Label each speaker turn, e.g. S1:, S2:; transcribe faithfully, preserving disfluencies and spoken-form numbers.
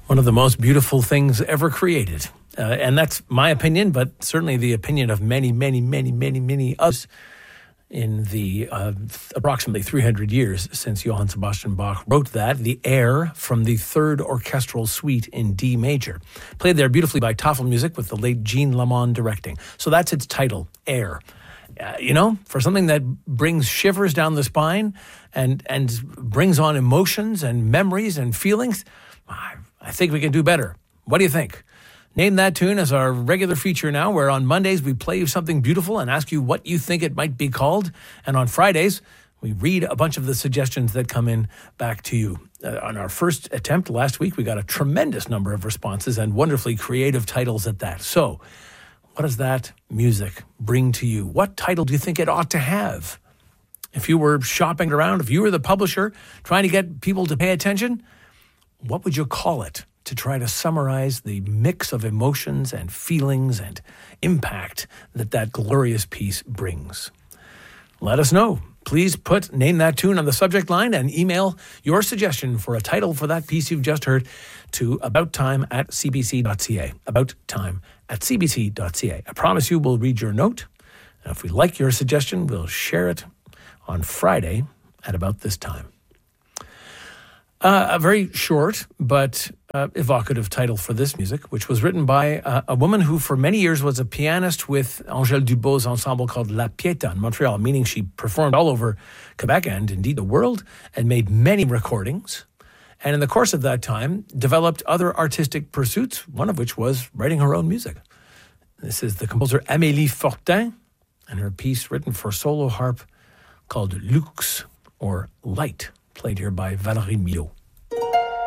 S1: One of the most beautiful things ever created. Uh, and that's my opinion, but certainly the opinion of many, many, many, many, many others in the uh, approximately three hundred years since Johann Sebastian Bach wrote that, the air from the third orchestral suite in D major. Played there beautifully by Tafelmusik with the late Jean Lamond directing. So that's its title, Air. Uh, you know, for something that brings shivers down the spine and, and brings on emotions and memories and feelings, I, I think we can do better. What do you think? Name That Tune as our regular feature now, where on Mondays we play you something beautiful and ask you what you think it might be called. And on Fridays, we read a bunch of the suggestions that come in back to you. Uh, on our first attempt last week, we got a tremendous number of responses and wonderfully creative titles at that. So, what does that music bring to you? What title do you think it ought to have? If you were shopping around, if you were the publisher trying to get people to pay attention, what would you call it to try to summarize the mix of emotions and feelings and impact that that glorious piece brings? Let us know. Please put Name That Tune on the subject line and email your suggestion for a title for that piece you've just heard to abouttime at c b c dot c a. Abouttime at c b c dot c a. I promise you we'll read your note, and if we like your suggestion, we'll share it on Friday at about this time. Uh, a very short but uh, evocative title for this music, which was written by uh, a woman who for many years was a pianist with Angèle Dubos's ensemble called La Pietà in Montreal, meaning she performed all over Quebec and indeed the world and made many recordings. And in the course of that time, developed other artistic pursuits, one of which was writing her own music. This is the composer Amélie Fortin and her piece written for solo harp called Lux, or Light, played here by Valérie Milhaud.